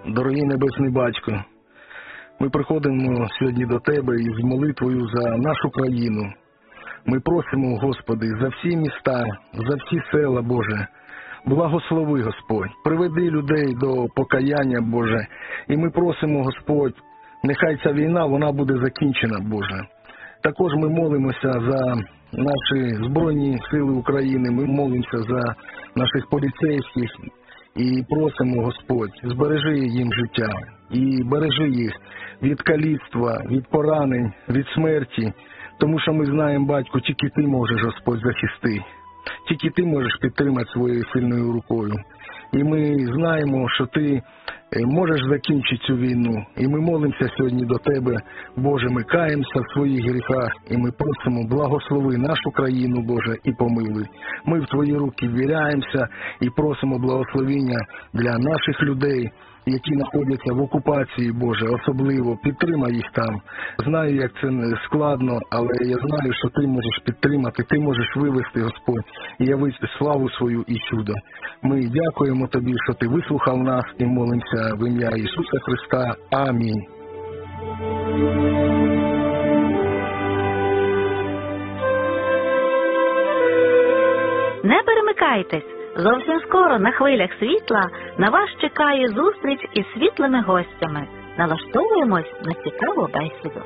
Дорогий Небесний Батько, ми приходимо сьогодні до Тебе із молитвою за нашу країну. Ми просимо, Господи, за всі міста, за всі села, Боже, благослови, Господь, приведи людей до покаяння, Боже, і ми просимо, Господь, нехай ця війна, вона буде закінчена, Боже. Також ми молимося за наші Збройні Сили України, ми молимося за наших поліцейських і просимо, Господь, збережи їм життя і бережи їх від каліцтва, від поранень, від смерті, тому що ми знаємо, Батько, тільки Ти можеш, Господь, захисти, тільки Ти можеш підтримати своєю сильною рукою. І ми знаємо, що Ти можеш закінчити цю війну. І ми молимося сьогодні до Тебе, Боже, ми каємося в своїх гріхах, і ми просимо, благослови нашу країну, Боже, і помилуй. Ми в Твої руки ввіряємося і просимо благословення для наших людей, які знаходяться в окупації, Боже, особливо, підтримай їх там. Знаю, як це складно, але я знаю, що Ти можеш підтримати, Ти можеш вивести, Господь, і явити славу свою і чудо. Ми дякуємо Тобі, що Ти вислухав нас і молимося в ім'я Ісуса Христа. Амінь. Не перемикайтесь! Зовсім скоро на хвилях світла на вас чекає зустріч із світлими гостями. Налаштовуємось на цікаву бесіду.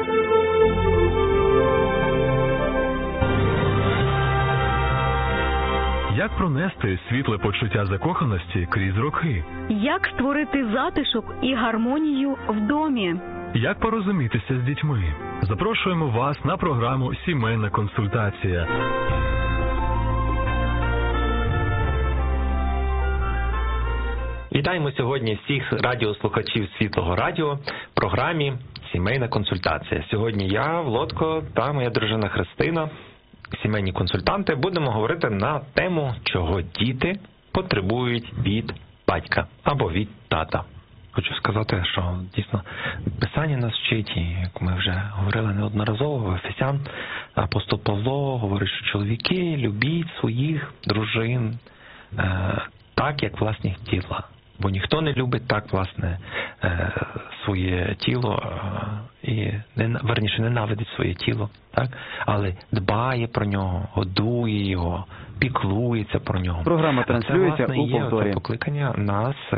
Як пронести світле почуття закоханості крізь роки? Як створити затишок і гармонію в домі? Як порозумітися з дітьми? Запрошуємо вас на програму «Сімейна консультація». Вітаємо сьогодні всіх радіослухачів Світлого радіо в програмі «Сімейна консультація». Сьогодні я, Володко, та моя дружина Христина, сімейні консультанти, будемо говорити на тему, чого діти потребують від батька або від тата. Хочу сказати, що дійсно Писання нас вчить, і як ми вже говорили неодноразово, в Ефесян апостол Павло говорить, що чоловіки любіть своїх дружин так, як власні тіла. Бо ніхто не любить так, власне, своє тіло, і верніше ненавидить своє тіло, так? Але дбає про нього, годує його, піклується про нього. Програма транслюється у повторі. Це, власне, є покликання нас